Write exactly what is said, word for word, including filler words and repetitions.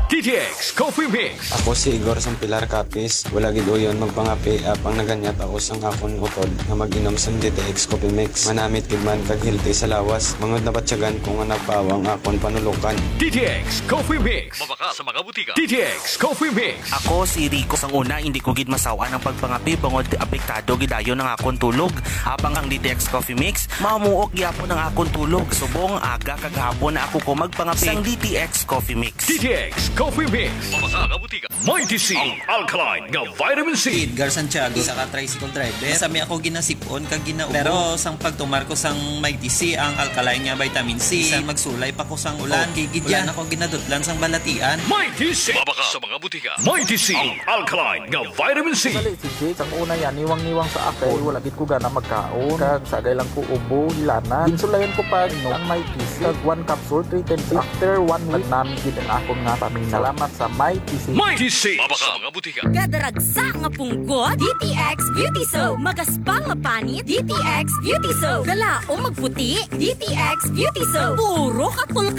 D T X Coffee Mix. Ako si Igor sang Pilar Capiz. Wala gid uyon magpangapi apang naganyat ako sang akon utod nga mag-inom sang D T X Coffee Mix. Manamit gid man kag healthy sa lawas. Mangod na batyagan kung nga nagpawang akon panulukan. D T X Coffee Mix. Mabaka sa mga butika. D T X Coffee Mix. Ako si Rico sang una hindi ko gid masawa ng pagpangapi bangod apektado gidayon ng akon tulog. Habang ang D T X Coffee Mix mamuok gyapon ng akon tulog. Subong aga kag hapon na ako ko magpangapi sang D T X Coffee Mix. D T X Coffee Mix. Mabaka sa butika. Mighty C. Ang alkaline nga vitamin C. Edgar Santiago sa ka tricycle driver. Sami ako ginasipon kag ginaubo. Pero sang pagtumar ko sang Mighty C ang alkaline nga vitamin C. Sang magsulay pa ko sang ulan. Oh, Ulan ako ginadutlan sang balatian. Mighty C. Mabaka sa mga butika. Mighty C. Ang alkaline nga vitamin C. Dali si Jake, ang una yan, niwang-niwang sa ako. Wala gid ko gana magkaon. Kag sagay lang ko ubo, hilanan. Ginsulayan ko pa no, ang My T C. Kag one capsule, three ten C. After one week, namin gid ang akon nga paminaw. Salamat sa My T C. Mighty C. Mabaka sa mga butika. Kadaragsa nga punggot, D T X Beauty Soap. Magaspang nga panit, D T X Beauty Soap. Gala o magputi, D T X Beauty Soap. Puro katul